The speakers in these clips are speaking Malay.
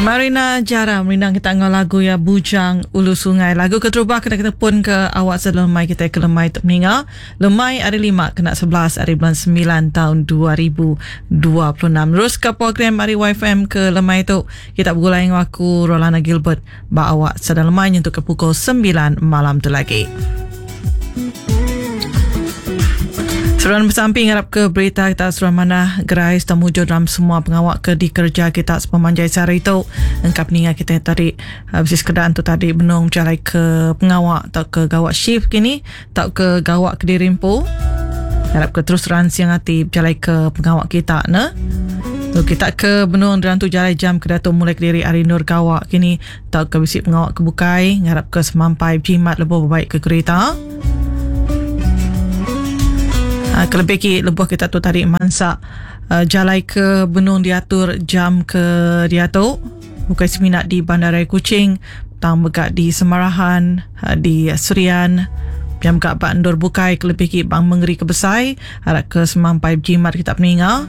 Marina Jara merindang kita dengan lagu ya Bujang Ulu Sungai. Lagu keterubah kita pun ke awak selemai kita ke lemai tak meninggal. Lemai hari 5 kena 11 hari bulan 9 tahun 2026. Terus ke program hari YFM ke lemai tu kita bergulai dengan aku Rolana Gilbert ba awak sedang lemai untuk ke pukul 9 malam tu lagi. Seruan bersamping harap ke berita kita seruan mana gerai setamujo dalam semua pengawak ke di kerja kita sepemanjai sehari itu engkap ningat kita tadi habis kedaan tu tadi benung jalai ke pengawak atau ke gawak shift kini atau ke gawak ke dirimpu harap ke terus ran siang hati jalai ke pengawak kita na so, kita ke benung dalam tu jalai jam ke datuk mulai ke diri hari nur gawak kini atau ke bisik pengawak ke bukai harap ke semampai jimat lebih baik ke kereta. Kelebih ki lebuh kita tu tarik mansak jalai ke benung diatur jam ke diatur bukan seminat di Bandaraya Kuching tang begak di Semarahan di Serian jam kat Bak Ndur bukai kelebih ki Bang Mengeri ke Besai harap ke semampai jimat kita peninggal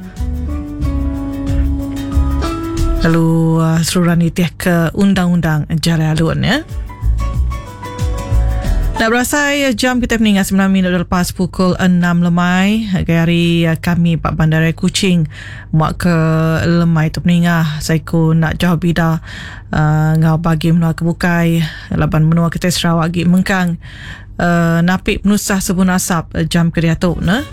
lalu seruran itih ke undang-undang jalai alun ya. Nak berasai jam kita meninggal 9 minit lepas pukul 6 lemai hari kami Pak Bandaraya Kuching muak ke lemai tu meninggal saya ku nak jauh bida ngau bagi menua kebukai laban menua kita Sarawak gi mengkang napik penusah sebun asap jam kerja tu na.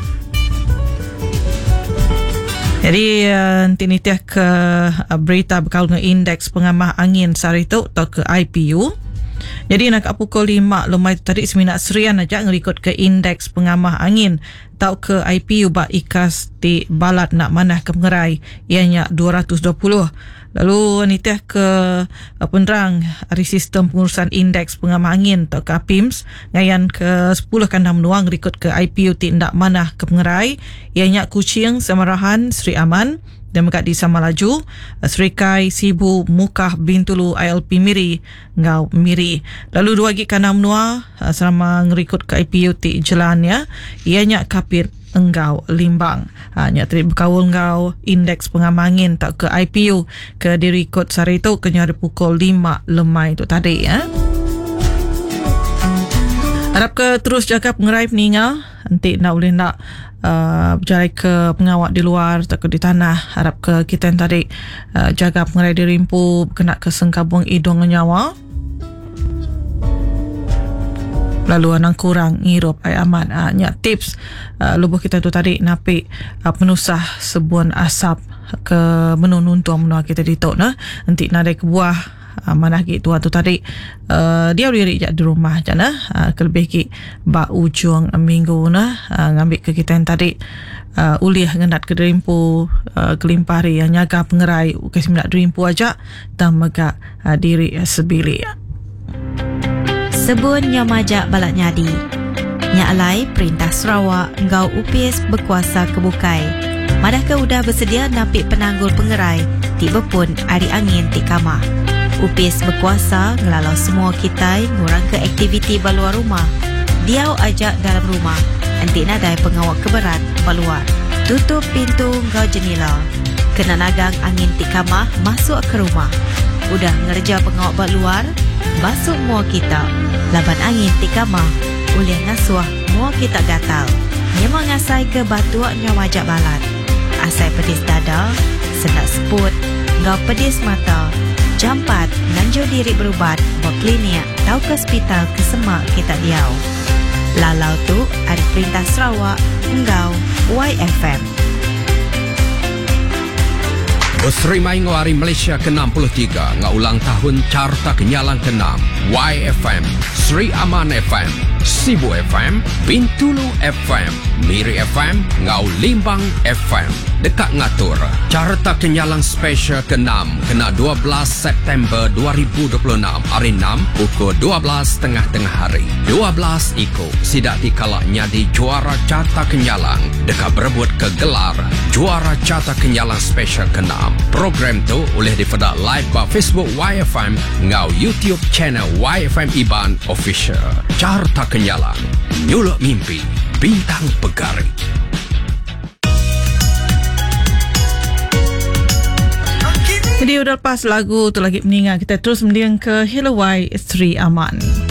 Jadi nanti nitiah ke berita berkait dengan indeks pengamah angin sehari tu atau ke IPU. Jadi nak pukul 5 lemai tadi seminat serian aja ngerikut ke indeks pengamah angin tau ke IPU ba ikas di balat nak manah ke pengerai ianya 220. Lalu nitih ke penerang dari sistem pengurusan indeks pengamah angin atau ke APIMS ngayan ke 10 kandang menuang ngerikut ke IPU tindak manah ke pengerai ianya Kuching, Semarahan, Sri Aman dan mekat di Samalaju, Serikai, Sibu, Mukah, Bintulu, ILP Miri, Ngau Miri. Lalu dua lagi kanam menua selama ngerikut ke IPU ti jalan ya. Ianya Kapit Engau Limbang. Nya tadi berkawal ngau indeks pengamangin tak ke IPU ke dirikut sehari itu kenyari pukul 5 lemai itu tadi ya. Harap ke terus jaga pengerai peninggal nanti nak boleh nak berjalan ke pengawak di luar atau di tanah harap ke kita yang tadi jaga pengerai di rimpu kena ke sengkabung hidung nyawa lalu anang kurang ngirup ay aman nya tips lubuh kita tu tadi napi penusah sebuan asap ke menuntuang menua kita di tok na nanti nadai ke buah mana ki tua tu tadi dia boleh rijak di rumah jana kelebih ki ba ujung minggu na ngambil ke kita yang tadi uliah ngendat ke derimpu kelimpari yang nyaga pengerai kes minat derimpu aja dan mega diri sebili sebun nyamajak balak nyadi nya alai perintah Sarawak ngau UPS berkuasa kebukai madah ke udah bersedia napik penanggul pengerai tiba pun ari angin ti kamah UPS berkuasa ngelalau semua kita ngurang ke aktiviti baluar rumah. Diau ajak dalam rumah. Nanti nadai pengawak keberat baluar. Tutup pintu ngau jenila. Kena nagang angin ti kamah masuk ke rumah. Udah ngerja pengawak baluar, basuh mua kita. Laban angin ti kamah, uliah ngasuh mua kita gatal. Memang ngasai ke batuak nyawajak balat. Asai pedis dada, sendak seput, ngau pedis mata. Jam 4, nganjur diri berubat, bawa klinik, tau ke hospital ke semak kita diau. Lalau tu, ada perintah Sarawak, engkau, YFM. Berserimai ngawari Malaysia ke-63, ngaulang tahun Carta Kenyalang ke-6, YFM, Sri Aman FM, Sibu FM, Bintulu FM, Miri FM, Ngau Limbang FM. Dekat ngatur Carta Kenyalang Special ke-6 kena 12 September 2026 hari 6 pukul 12 tengah-tengah hari 12 ikut sidak dikala nyadi juara Carta Kenyalang dekat berebut ke gelar juara Carta Kenyalang Special ke-6. Program tu boleh dipedak live ba Facebook YFM ngau YouTube channel YFM Iban Official. Carta Kenyalang nyuluk mimpi bintang pegari. Give me Jadi udah lepas lagu tu lagi meninggal, kita terus mendiang ke Hello Why Sri Aman.